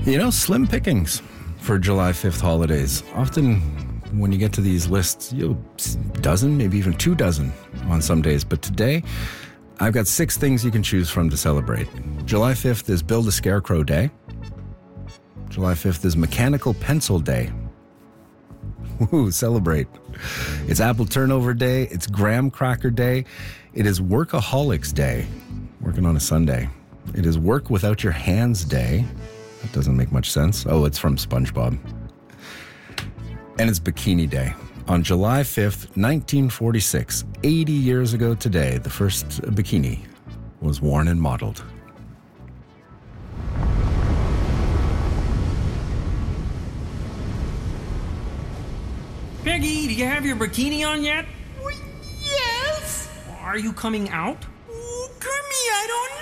Slim pickings for July 5th holidays. Often when you get to these lists, dozen, maybe even 2 dozen on some days. But today, I've got 6 things you can choose from to celebrate. July 5th is Build a Scarecrow Day. July 5th is Mechanical Pencil Day. Woo, celebrate. It's Apple Turnover Day. It's Graham Cracker Day. It is Workaholics Day. Working on a Sunday. It is Work Without Your Hands Day. That doesn't make much sense. Oh, it's from SpongeBob. And it's Bikini Day. On July 5th, 1946, 80 years ago today, the first bikini was worn and modeled. Peggy, do you have your bikini on yet? Yes. Are you coming out? Kermie, I don't